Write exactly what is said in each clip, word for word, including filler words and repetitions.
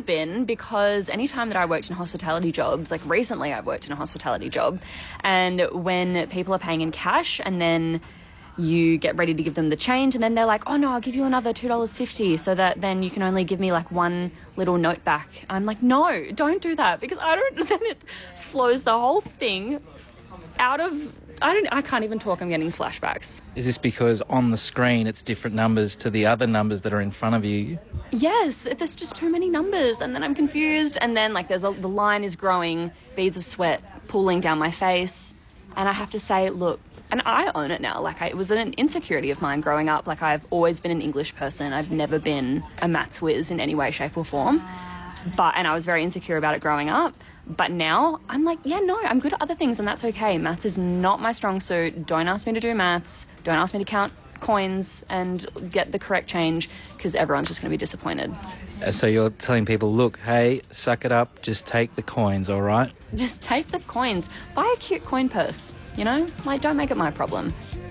been, because anytime that I worked in hospitality jobs, like recently I've worked in a hospitality job, and when people are paying in cash and then you get ready to give them the change and then they're like, oh no, I'll give you another two dollars fifty so that then you can only give me like one little note back. I'm like, no, don't do that, because I don't, then it flows the whole thing out of, I don't, I can't even talk, I'm getting flashbacks. Is this because on the screen it's different numbers to the other numbers that are in front of you? Yes, there's just too many numbers and then I'm confused, and then like there's a, the line is growing, beads of sweat pooling down my face, and I have to say, look, and I own it now. Like, I, it was an insecurity of mine growing up. Like, I've always been an English person. I've never been a maths whiz in any way, shape or form. But, and I was very insecure about it growing up. But now I'm like, yeah, no, I'm good at other things and that's okay. Maths is not my strong suit. Don't ask me to do maths. Don't ask me to count coins and get the correct change, because everyone's just going to be disappointed. So you're telling people, look, hey, suck it up, just take the coins, all right? Just take the coins. Buy a cute coin purse, you know? Like, don't make it my problem.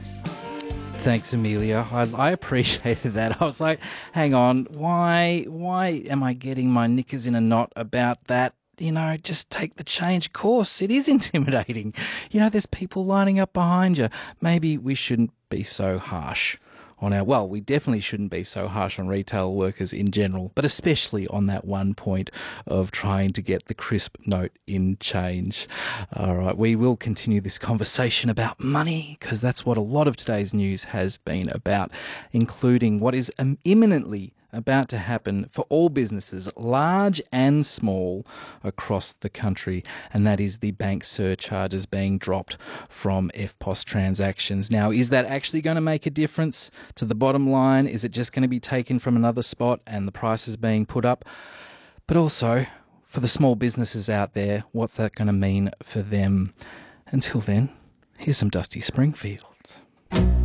Thanks, Amelia. I, I appreciated that. I was like, hang on, why, why am I getting my knickers in a knot about that? You know, just take the change. Of course, it is intimidating. You know, there's people lining up behind you. Maybe we shouldn't be so harsh on our, well, we definitely shouldn't be so harsh on retail workers in general, but especially on that one point of trying to get the crisp note in change. All right, we will continue this conversation about money, because that's what a lot of today's news has been about, including what is um, imminently about to happen for all businesses, large and small, across the country, and that is the bank surcharges being dropped from E F T P O S transactions. Now, is that actually going to make a difference to the bottom line? Is it just going to be taken from another spot and the prices being put up? But also, for the small businesses out there, what's that going to mean for them? Until then, here's some Dusty Springfield.